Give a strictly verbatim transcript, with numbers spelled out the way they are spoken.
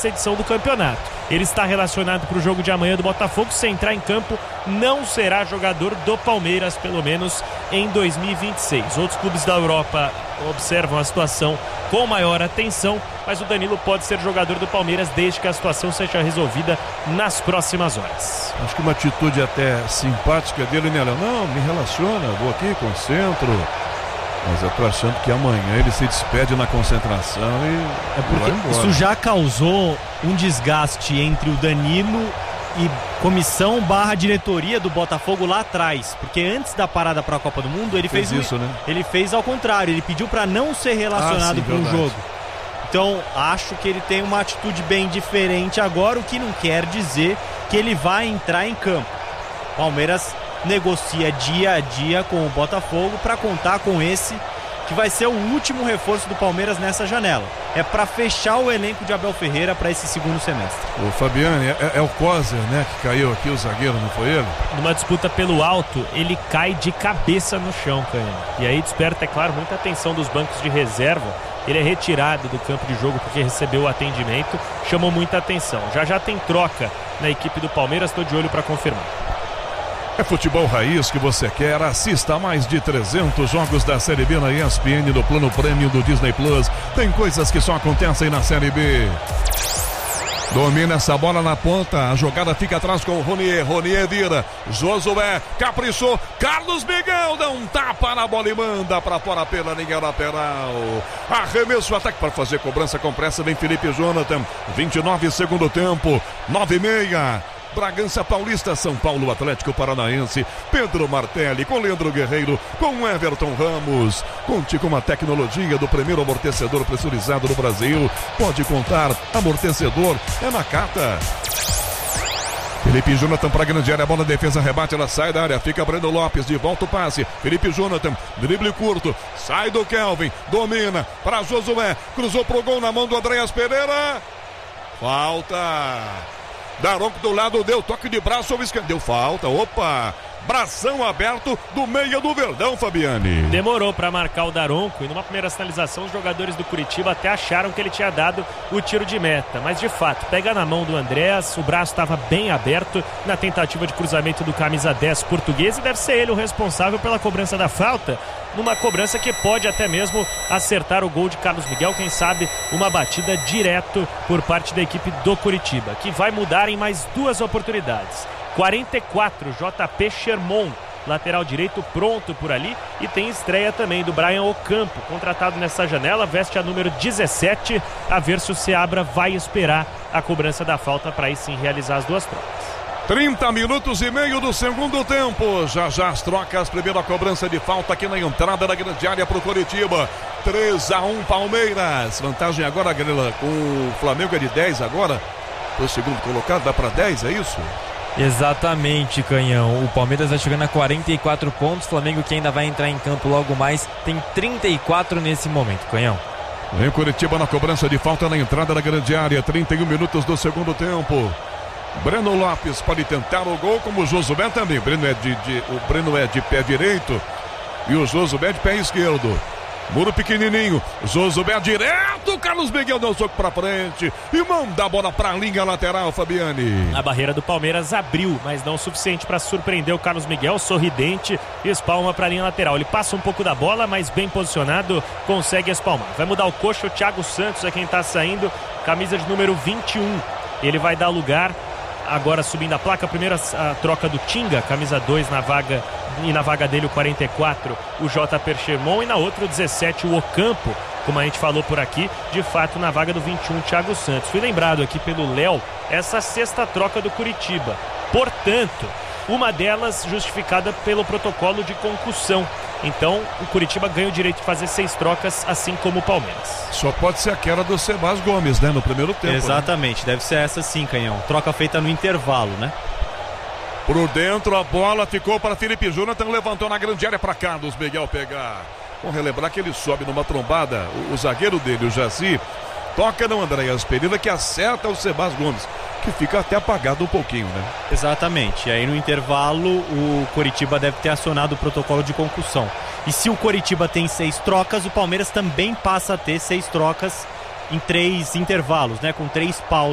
nessa edição do campeonato. Ele está relacionado para o jogo de amanhã do Botafogo. Se entrar em campo, não será jogador do Palmeiras, pelo menos em dois mil e vinte e seis. Outros clubes da Europa observam a situação com maior atenção, mas o Danilo pode ser jogador do Palmeiras desde que a situação seja resolvida nas próximas horas. Acho que uma atitude até simpática dele, né, Léo? Não, me relaciona, vou aqui, concentro. Mas eu tô achando que amanhã ele se despede na concentração e é porque vai embora. Isso já causou um desgaste entre o Danilo e comissão barra diretoria do Botafogo lá atrás, porque antes da parada para a Copa do Mundo ele fez, fez isso, um, né? Ele fez ao contrário, ele pediu para não ser relacionado ah, para o jogo. Então acho que ele tem uma atitude bem diferente agora, o que não quer dizer que ele vai entrar em campo. Palmeiras negocia dia a dia com o Botafogo para contar com esse que vai ser o último reforço do Palmeiras nessa janela. É para fechar o elenco de Abel Ferreira para esse segundo semestre. O Fabiane, é, é o Kozer, né, que caiu aqui, o zagueiro, não foi ele? Numa disputa pelo alto, ele cai de cabeça no chão, Canhão. E aí desperta, é claro, muita atenção dos bancos de reserva. Ele é retirado do campo de jogo porque recebeu o atendimento, chamou muita atenção. Já já tem troca na equipe do Palmeiras, estou de olho para confirmar. É futebol raiz que você quer? Assista a mais de trezentos jogos da Série B na E S P N do plano Premium do Disney Plus. Tem coisas que só acontecem na Série B. Domina essa bola na ponta, a jogada fica atrás com o Ronier, Ronier vira, Josué, caprichou, Carlos Miguel dá um tapa na bola e manda pra fora pela linha lateral. Arremesso, ataque para fazer cobrança com pressa, vem Felipe Jonathan, vinte e nove segundo tempo, nove e meia. Bragança Paulista, São Paulo, Atlético Paranaense, Pedro Martelli com Leandro Guerreiro, com Everton Ramos. Conte com a tecnologia do primeiro amortecedor pressurizado do Brasil. Pode contar, amortecedor é na Cata. Felipe Jonathan para a grande área, bola, defesa, rebate, ela sai da área, fica Breno Lopes, de volta o passe, Felipe Jonathan, drible curto, sai do Kelvin, domina para Josué, cruzou pro gol na mão do Andréas Pereira, falta. Daronco do lado, deu toque de braço, deu falta, opa, bração aberto do meia do Verdão, Fabiane. Demorou para marcar o Daronco e numa primeira sinalização os jogadores do Curitiba até acharam que ele tinha dado o tiro de meta, mas de fato, pega na mão do Andréas, o braço estava bem aberto na tentativa de cruzamento do camisa dez português e deve ser ele o responsável pela cobrança da falta, numa cobrança que pode até mesmo acertar o gol de Carlos Miguel, quem sabe uma batida direto por parte da equipe do Curitiba, que vai mudar em mais duas oportunidades. quarenta e quatro, J P Sherman, lateral direito pronto por ali, e tem estreia também do Brian Ocampo, contratado nessa janela, veste a número dezessete, a ver se o Seabra vai esperar a cobrança da falta para aí sim realizar as duas trocas. trinta minutos e meio do segundo tempo. Já já as trocas. Primeira cobrança de falta aqui na entrada da grande área para o Curitiba. três a um Palmeiras. Vantagem agora, Grela, com o Flamengo é de dez agora. Foi o segundo colocado, dá para dez, é isso? Exatamente, Canhão. O Palmeiras vai chegando a quarenta e quatro pontos. O Flamengo, que ainda vai entrar em campo logo mais, tem trinta e quatro nesse momento, Canhão. Vem Curitiba na cobrança de falta na entrada da grande área. trinta e um minutos do segundo tempo. Breno Lopes pode tentar o gol, como o Josué também. Breno é de, de, o Breno é de pé direito e o Josué de pé esquerdo. Muro pequenininho, Josué direto, Carlos Miguel deu um soco pra frente e manda a bola pra linha lateral, Fabiane. A barreira do Palmeiras abriu, mas não o suficiente para surpreender o Carlos Miguel, sorridente, espalma pra linha lateral. Ele passa um pouco da bola, mas bem posicionado, consegue espalmar. Vai mudar o coxo, o Thiago Santos é quem tá saindo, camisa de número vinte e um. Ele vai dar lugar, agora subindo a placa, a primeira a troca do Tinga, camisa dois na vaga, e na vaga dele o quarenta e quatro, o J P Sherman, e na outra o dezessete, o Ocampo, como a gente falou por aqui, de fato na vaga do vinte e um, Thiago Santos. Fui lembrado aqui pelo Léo, essa sexta troca do Curitiba, portanto, uma delas justificada pelo protocolo de concussão. Então o Curitiba ganha o direito de fazer seis trocas, assim como o Palmeiras. Só pode ser aquela do Sebas Gomes, né, no primeiro tempo. Exatamente, né? Deve ser essa sim, Canhão. Troca feita no intervalo, né? Por dentro a bola ficou para Felipe Jonathan, levantou na grande área para Carlos Miguel pegar. Vamos relembrar que ele sobe numa trombada, o, o zagueiro dele, o Jaci, toca no Andréas Pereira, que acerta o Sebas Gomes, que fica até apagado um pouquinho, né? Exatamente, e aí no intervalo o Coritiba deve ter acionado o protocolo de concussão. E se o Coritiba tem seis trocas, o Palmeiras também passa a ter seis trocas em três intervalos, né? Com três pausas.